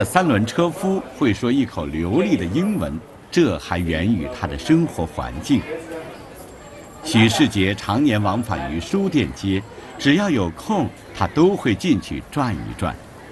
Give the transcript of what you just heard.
三轮车夫会说一口流利的英文，这还源于他的生活环境。许世杰常年往返于书店街，只要有空，他都会进去转一转。